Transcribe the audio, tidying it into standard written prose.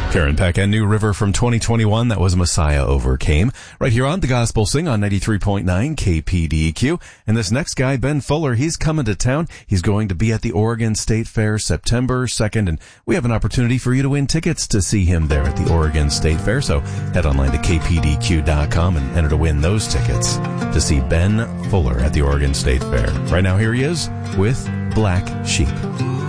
Karen Peck and New River from 2021. That was Messiah Overcame. Right here on The Gospel Sing on 93.9 KPDQ. And this next guy, Ben Fuller, he's coming to town. He's going to be at the Oregon State Fair September 2nd. And we have an opportunity for you to win tickets to see him there at the Oregon State Fair. So head online to kpdq.com and enter to win those tickets to see Ben Fuller at the Oregon State Fair. Right now, here he is with Black Sheep.